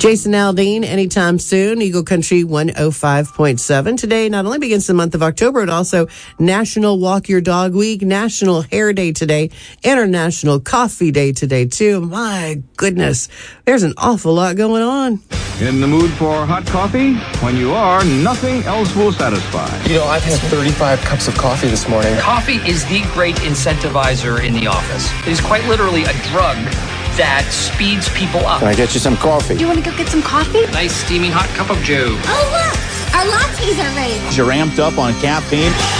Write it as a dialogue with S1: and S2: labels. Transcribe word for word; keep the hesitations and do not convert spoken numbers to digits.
S1: Jason Aldean, anytime soon. Eagle Country one oh five point seven. Today not only begins the month of October, but also National Walk Your Dog Week, National Hair Day today, International Coffee Day today, too. My goodness, there's an awful lot going on.
S2: In the mood for hot coffee? When you are, nothing else will satisfy.
S3: You know, I've had thirty-five cups of coffee this morning.
S4: Coffee is the great incentivizer in the office. It is quite literally a drug that speeds people up.
S3: Can I get you some coffee?
S5: You want to go get some coffee?
S4: Nice steaming hot cup of joe.
S5: Oh, look! Our lattes are ready.
S6: You're amped up on caffeine.